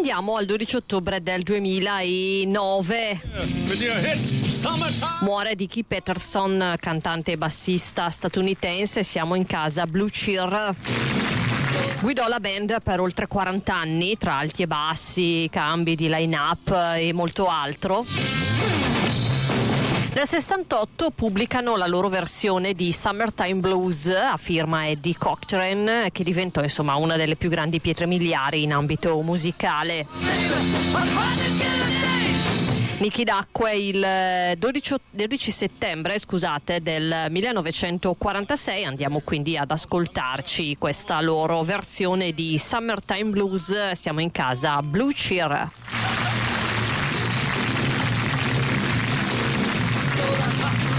Andiamo al 12 ottobre del 2009. Muore Dickie Peterson, cantante e bassista statunitense. Siamo in casa Blue Cheer. Guidò la band per oltre 40 anni, tra alti e bassi, cambi di line-up e molto altro. Nel 68 pubblicano la loro versione di Summertime Blues a firma Eddie Cochran, che diventò insomma una delle più grandi pietre miliari in ambito musicale. Nicky nacque il 12 settembre del 1946. Andiamo quindi ad ascoltarci questa loro versione di Summertime Blues. Siamo in casa Blue Cheer.